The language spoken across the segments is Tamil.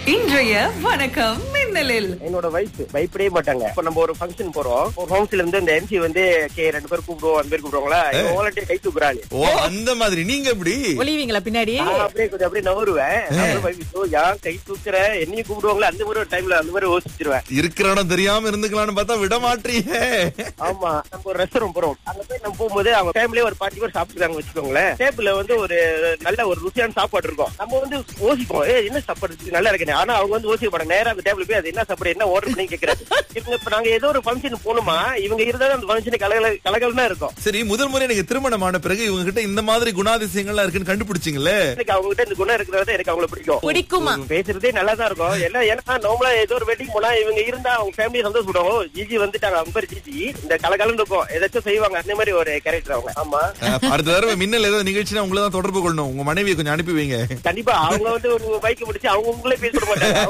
இன்றைய வணக்கம் மின்னலில் என்னோட வயசு பயப்படவே மாட்டாங்க. இப்ப நம்ம ஒரு ஃபங்க்ஷன் போறோம், ஒரு ஹவுஸ்ல இருந்து இந்த எம்சி வந்து ரெண்டு பேர் கூப்பிடுவோம், அந்த பேர் கூப்பிடுவாங்களா, வாலண்டியர் கை தூக்குறாள். ஓ அந்த மாதிரி நீங்க எப்படி ஒளிவீங்களா பின்னாடி? அப்படியே கொஞ்சம் அப்படியே நவருவேன். யான் கை தூக்குற என்னையும் கூப்பிடுவாங்களா, அந்த மாதிரி ஒரு டைம்ல அந்த மாதிரி யோசிச்சிருவேன். இருக்கிற இடம் தெரியாம இருந்துக்கலாம்னு பார்த்தா விட மாட்டீங்க. ஆமா, நம்ம ஒரு ரெஸ்டாரண்ட் போறோம், அங்க போய் நம்ம போகும்போது அவங்க ஃபேமிலியே ஒரு 40 பேர் சாப்பிட்டுருக்காங்க வச்சுக்கோங்களேன். டேபிள்ல வந்து ஒரு நல்ல ஒரு ருசியான சாப்பாடு இருக்கும். நம்ம வந்து யோசிப்போம், என்ன சாப்பாடு இருக்கு, நல்லா இருக்கு. ஆனா அவங்க வந்து யோசிக்க மாட்டாங்க. நேரா அந்த டேபிள் போய் அது என்ன சாப்பாடு, என்ன ஆர்டர் பண்ணி கேக்குறாங்க. இப்ப நாங்க ஏதோ ஒரு ஃபங்க்ஷன் போகணுமா, இவங்க இருந்தாலும் அந்த ஃபங்க்ஷன் கலகலன்னா இருக்கும். சரி, முதல் முறை எனக்கு திருமணமான பிறகு இவங்க கிட்ட இந்த மாதிரி குணாதிசயங்கள்லாம் இருக்குன்னு கண்டுபிடிச்சிங்களே. எனக்கு அவங்க கிட்ட இந்த குணம் இருக்கிறது எனக்கு அவங்களை பிடிக்குமா? பேசுறதே நல்லா தான் இருக்கும். ஏன்னா நார்மலா ஏதோ ஒரு வெட்டிங் போனா இவங்க இருந்தா அவங்க ஃபேமிலி சந்தோஷப்படுவோம். ஜிஜி வந்துட்டாங்க, அவங்க பேர் ஜிஜி, இந்த கலகலன்னு இருக்கும், ஏதாச்சும் செய்வாங்க, அந்த மாதிரி ஒரு கேரக்டர் அவங்க. ஆமா, அடுத்த தடவை மின்னல் ஏதோ நிகழ்ச்சினா உங்களை தான் தொடர்பு கொள்ளணும். உங்க மனைவியை கொஞ்சம் அனுப்பி வைங்க. கண்டிப்பா. அவங்க வந்து ஒரு பைக் முடிச்சு அவங்க உங்களே பேச மாட்டாங்க,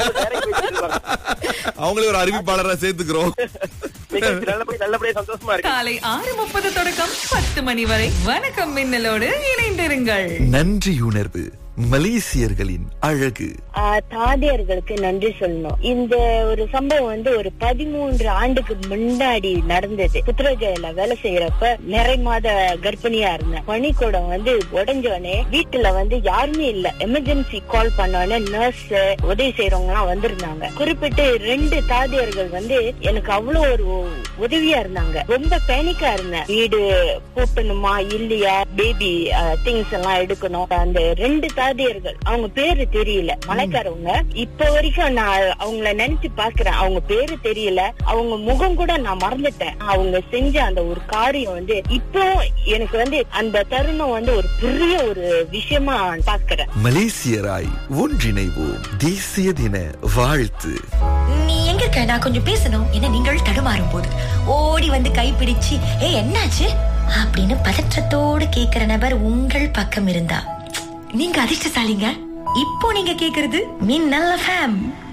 அவங்களே ஒரு அறிவிப்பாளரா சேர்த்துக்கிறோம். நல்லபடியா சந்தோஷமா இருக்கு. காலை 6:30 தொடக்கம் 10 மணி வரை வணக்கம் மின்னலோடு இணைந்திருங்கள். நன்றியுணர்வு மலேசியர்களின் அழகு. தாதியர்களுக்கு நன்றி சொல்லணும். இந்த ஒரு சம்பவம் வந்து ஒரு 13 ஆண்டுக்கு முன்னாடி நடந்தது. புத்ரஜயில வேலை செய்யறப்ப நிறை மாத கர்ப்பிணியா இருந்தேன். பனிக்கூடம் வந்து உடஞ்சோடனே வீட்டுல வந்து யாருமே இல்ல. எமர்ஜென்சி கால் பண்ணோடனே நர்ஸ், உதவி செய்யறவங்க எல்லாம் வந்திருந்தாங்க. குறிப்பிட்டு 2 தாதியர்கள் வந்து எனக்கு அவ்வளவு ஒரு உதவியா இருந்தாங்க. ரொம்ப பேனிக்கா இருந்தேன். வீடு பூட்டணுமா இல்லையா, பேபி திங்ஸ் எல்லாம் எடுக்கணும். அந்த 2 தாதியர்கள், அவங்க பேரு தெரியல, மலைக்காரவங்க. இப்ப வரைக்கும் நான் அவங்கள நினைச்சு பாக்குறேன். அவங்க பேரு தெரியல, அவங்க முகம் கூட நான் மறந்துட்டேன். அவங்க செஞ்ச அந்த ஒரு காரியம் வந்து இப்போ எனக்கு வந்து அந்த தருணம் வந்து ஒரு பெரிய ஒரு விஷயமா பாக்குறேன். மலேசியராய் ஒன்றிணைவோம். தேசிய தின வாழ்த்து. நீ எங்க இருக்க, நான் கொஞ்சம் பேசணும். என்ன நீங்கள் தடுமாறும் போது ஓடி வந்து கைப்பிடிச்சு என்னாச்சு அப்படின்னு பதற்றத்தோடு கேக்குற நபர் உங்கள் பக்கம் இருந்தா நீங்க அதிர்ஷ்டசாலிங்க. இப்போ நீங்க கேக்குறது மின்னல் FM.